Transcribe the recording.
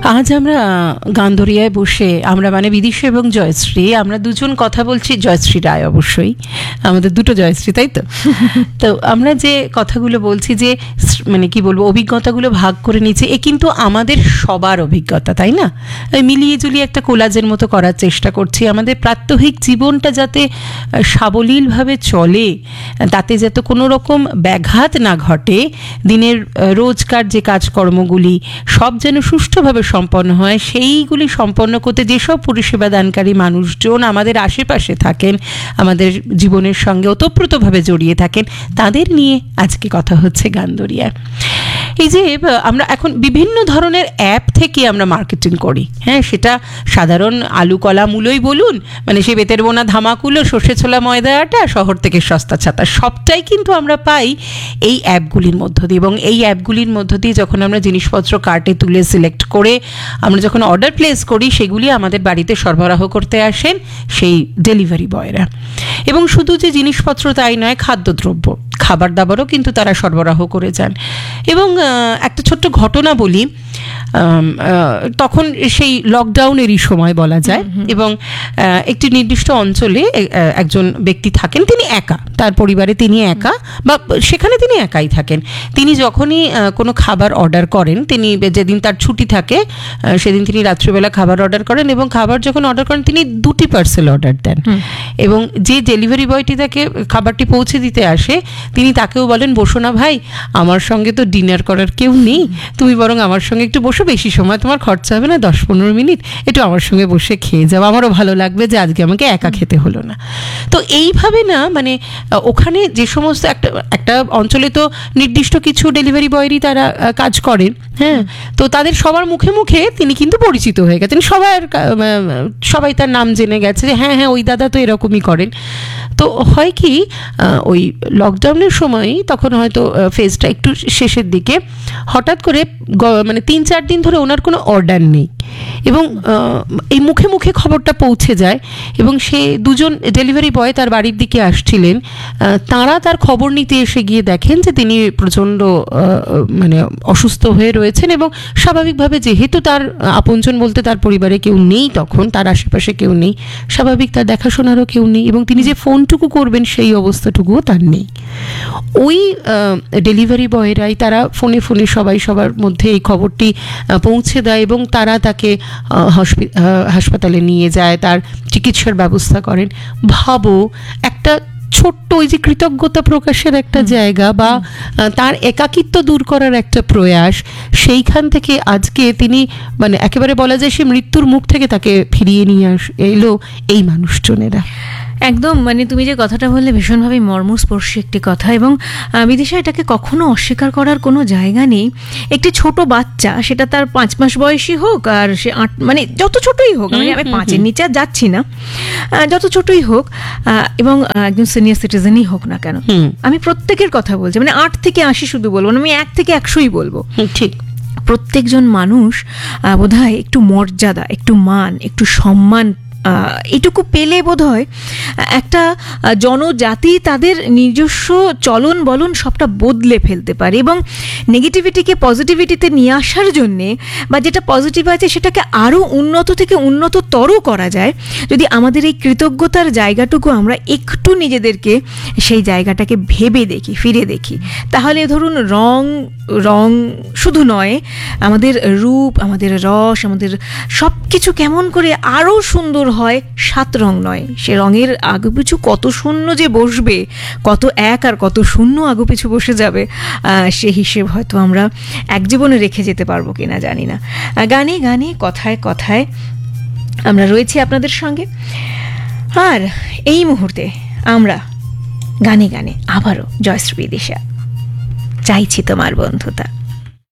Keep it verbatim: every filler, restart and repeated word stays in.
আজ আমরা গান্ধরিয়ায় বসে আমরা মানে বিদিশা এবং জয়শ্রী আমরা দুজন কথা বলছি, জয়শ্রী রায় অবশ্যই, আমাদের দুটো জয়শ্রী, তাই তো? তো আমরা যে কথাগুলো বলছি, যে মানে কি বলবো, অভিজ্ঞতাগুলো ভাগ করে নিচ্ছি, এ কিন্তু আমাদের সবার অভিজ্ঞতা, তাই না? মিলিয়ে জুলিয়ে একটা কোলাজের মতো করার চেষ্টা করছি, আমাদের প্রাত্যহিক জীবনটা যাতে সাবলীলভাবে চলে, তাতে যাতে কোনো রকম ব্যাঘাত না ঘটে, দিনের রোজকার যে কাজকর্মগুলি সব যেন সুষ্ঠুভাবে সম্পন্ন হয়, সেইগুলি সম্পন্ন করতে যেসব পরিষেবা দানকারী মানুষজন আমাদের আশেপাশে থাকেন, আমাদের জীবনের সঙ্গে ওতপ্রোতভাবে জড়িয়ে থাকেন, তাদের নিয়ে আজকে কথা হচ্ছে গান্ধরিয়া। এই যে আমরা এখন বিভিন্ন ধরনের অ্যাপ থেকে আমরা মার্কেটিং করি, হ্যাঁ, সেটা সাধারণ আলু কলা মূলই বলুন, মানে সে বেতের বোনা ধামাকুলো, সর্ষে ছোলা ময়দা আটা, শহর থেকে সস্তা ছাতা, সবটাই কিন্তু আমরা পাই এই অ্যাপগুলির মধ্য দিয়ে। এবং এই অ্যাপগুলির মধ্য দিয়ে যখন আমরা জিনিসপত্র কার্টে তুলে সিলেক্ট করে আমরা যখন অর্ডার প্লেস করি, সেগুলি আমাদের বাড়িতে সরবরাহ করতে আসেন সেই ডেলিভারি বয়রা। এবং শুধু যে জিনিসপত্র তাই নয়, খাদ্যদ্রব্য, খাবার দাবারও কিন্তু তারা সরবরাহ করে যান। এবং একটা ছোট্ট ঘটনা বলি, তখন সেই লকডাউনেরই সময় বলা যায়, এবং একটি নির্দিষ্ট অঞ্চলে একজন ব্যক্তি থাকেন, তিনি একা, তার পরিবারে তিনি একা, বা সেখানে তিনি একাই থাকেন। তিনি যখনই কোনো খাবার অর্ডার করেন, তিনি যেদিন তার ছুটি থাকে সেদিন তিনি রাত্রিবেলা খাবার অর্ডার করেন, এবং খাবার যখন অর্ডার করেন তিনি দুটি পার্সেল অর্ডার দেন, এবং যে ডেলিভারি বয়টি তাকে খাবারটি পৌঁছে দিতে আসে তিনি তাকেও বলেন, বসো না ভাই, আমার সঙ্গে তো ডিনার করার কেউ নেই, তুমি বরং আমার সঙ্গে একটু বসো, বেশি সময় তোমার খরচা হবে না, দশ পনেরো মিনিট একটু আমার সঙ্গে বসে খেয়ে যাও, আমারও ভালো লাগবে যে আজকে আমাকে একা খেতে হলো না। তো এইভাবে না, মানে ওখানে যে সমস্ত একটা একটা অঞ্চলে তো নির্দিষ্ট কিছু ডেলিভারি বয়েরই তারা কাজ করেন, হ্যাঁ, তো তাদের সবার মুখে মুখে তিনি কিন্তু পরিচিত হয়ে গেছেন, সবার সবাই তার নাম জেনে গেছে যে হ্যাঁ হ্যাঁ ওই দাদা তো এরকমই করেন। তো হয় কি, ওই লকডাউনের সময় তখন হয়তো ফেজটা একটু শেষের দিকে, হঠাৎ করে মানে তিন চার দিন ধরে ওনার কোনো অর্ডার নেই, এবং এই মুখে মুখে খবরটা পৌঁছে যায়, এবং সে দুজন ডেলিভারি বয় তার বাড়ির দিকে আসছিলেন, তাঁরা তার খবর নিতে এসে গিয়ে দেখেন যে তিনি প্রচণ্ড মানে অসুস্থ হয়ে রয়েছেন, এবং স্বাভাবিকভাবে যেহেতু তার আপনজন বলতে তার পরিবারে কেউ নেই, তখন তার আশেপাশে কেউ নেই, স্বাভাবিক তার দেখাশোনারও কেউ নেই, এবং তিনি যে ফোনটুকু করবেন সেই অবস্থাটুকুও তার নেই। ওই ডেলিভারি বয়েরাই তারা ফোনে ফোনে সবাই সবার মধ্যে এই খবরটি পৌঁছে দেয়, এবং তারা তাকে হাসপাতালে নিয়ে যায়, তার চিকিৎসার ব্যবস্থা করেন। ভাবো, একটা ছোট্ট ওই যে কৃতজ্ঞতা প্রকাশের একটা জায়গা, বা তার একাকিত্ব দূর করার একটা প্রয়াস, সেইখান থেকে আজকে তিনি মানে একেবারে বলা যায় সে মৃত্যুর মুখ থেকে তাকে ফিরিয়ে নিয়ে আস এলো এই মানুষজনেরা। একদম, মানে তুমি যে কথাটা বললে ভীষণভাবে মর্মস্পর্শী একটি কথা, এবং বিদিশা এটাকে কখনো অস্বীকার করার কোনো জায়গা নেই। একটি ছোট বাচ্চা, সেটা তার পাঁচ মাস বয়সী হোক আর সে আট, মানে যত ছোটই হোক, মানে আমি পাঁচের নিচে আর যাচ্ছি না, যত ছোটই হোক, এবং একজন সিনিয়র সিটিজেনই হোক না কেন, আমি প্রত্যেকের কথা বলছি, মানে আট থেকে আশি শুধু বলবো না, আমি এক থেকে একশোই বলবো। ঠিক, প্রত্যেকজন মানুষ বোধহয় একটু মর্যাদা, একটু মান, একটু সম্মান এটুকু পেলে বোধহয় একটা জনজাতি তাদের নিজস্ব চলন বলন সবটা বদলে ফেলতে পারে, এবং নেগেটিভিটিকে পজিটিভিটিতে নিয়ে আসার জন্যে, বা যেটা পজিটিভ আছে সেটাকে আরও উন্নত থেকে উন্নততর করা যায় যদি আমাদের এই কৃতজ্ঞতার জায়গাটুকু আমরা একটু নিজেদেরকে সেই জায়গাটাকে ভেবে দেখি, ফিরে দেখি। তাহলে ধরুন রং রং শুধু নয়, আমাদের রূপ, আমাদের রস, আমাদের সব কিছু কেমন করে আরও সুন্দর হয়। সাত রং নয়, সে রঙের আগুপিছু কত শূন্য যে বসবে, কত এক আর কত শূন্য আগুপিছু বসে যাবে, সে হিসেব হয়তো আমরা এক জীবনে রেখে যেতে পারবো কিনা জানি না। গানে গানে, কথায় কথায় আমরা রয়েছি আপনাদের সঙ্গে, আর এই মুহূর্তে আমরা গানে গানে আবারও জয়শ্রী বিদিশা চাইছি তোমার বন্ধুতা।